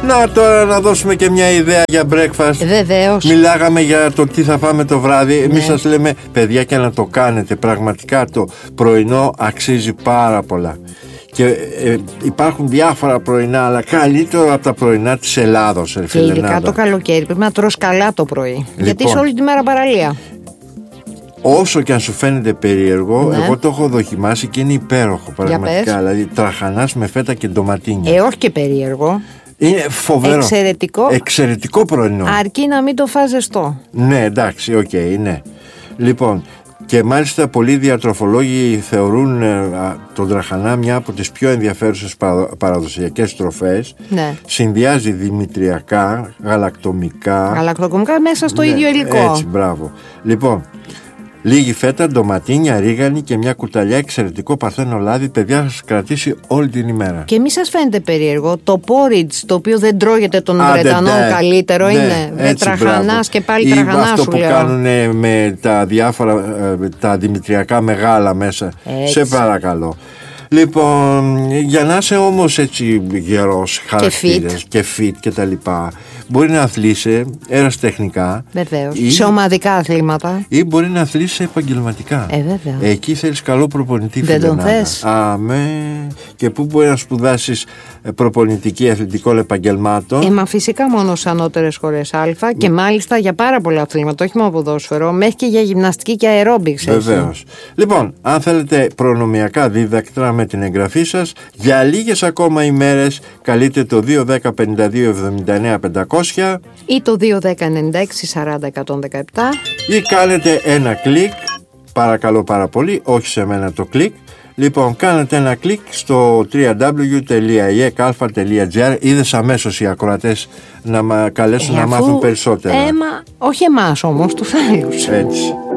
Να τώρα να δώσουμε και μια ιδέα για breakfast. Βεβαίως. Μιλάγαμε για το τι θα φάμε το βράδυ. Εμείς σας λέμε, παιδιά, και να το κάνετε. Πραγματικά το πρωινό αξίζει πάρα πολλά. Και υπάρχουν διάφορα πρωινά, αλλά καλύτερο από τα πρωινά της Ελλάδος. Και ειδικά το καλοκαίρι πρέπει να τρως καλά το πρωί. Λοιπόν, γιατί είσαι όλη τη μέρα παραλία. Όσο και αν σου φαίνεται περίεργο, εγώ το έχω δοκιμάσει και είναι υπέροχο πραγματικά. Δηλαδή τραχανάς με φέτα και ντοματίνια. Όχι και περίεργο. Είναι φοβερό. Εξαιρετικό πρωινό. Αρκεί να μην το φας ζεστό. Ναι, εντάξει, οκ, ναι. Λοιπόν, και μάλιστα πολλοί διατροφολόγοι θεωρούν τον τραχανά μια από τις πιο ενδιαφέρουσες παραδοσιακές τροφές. Ναι. Συνδυάζει δημητριακά, γαλακτομικά μέσα στο ίδιο υλικό. Έτσι, μπράβο. Λοιπόν, λίγη φέτα, ντοματίνια, ρίγανη και μια κουταλιά εξαιρετικό παρθένο λάδι. Παιδιά, θα σας κρατήσει όλη την ημέρα. Και μη σας φαίνεται περίεργο, το porridge, το οποίο δεν τρώγεται των Βρετανών καλύτερο, είναι τραχανάς και πάλι τραχανάς. Αυτό σου που λέω. κάνουν με τα διάφορα, τα δημητριακά μεγάλα μέσα. Έτσι. Σε παρακαλώ. Λοιπόν, για να είσαι όμως έτσι γερός χαρακτήρας και fit και τα λοιπά, μπορεί να αθλείσαι ερασιτεχνικά. Βεβαίως. Σε ομαδικά αθλήματα. Ή μπορεί να αθλείσαι επαγγελματικά. Βέβαια. Εκεί θέλεις καλό προπονητή. Δεν τον θες? Αμέ. Και πού μπορεί να σπουδάσεις προπονητική αθλητικών επαγγελμάτων? Μα φυσικά μόνο στις ανώτερες σχολές Α και μάλιστα για πάρα πολλά αθλήματα, όχι μόνο ποδόσφαιρο, μέχρι και για γυμναστική και αερόμπιξ. Βεβαίως. Λοιπόν, αν θέλετε προνομιακά δίδακτρα με την εγγραφή σας, για λίγες ακόμα ημέρες καλείτε το 210 52 79 500 ή το 210 96 40 117 ή κάνετε ένα κλικ, παρακαλώ πάρα πολύ, όχι σε μένα το κλικ. Λοιπόν, κάνετε ένα κλικ στο www.ekalfa.gr. Είδες αμέσως οι ακροατές να καλέσουν να μάθουν περισσότερα. Όχι εμάς όμως, τους άλλους. Έτσι.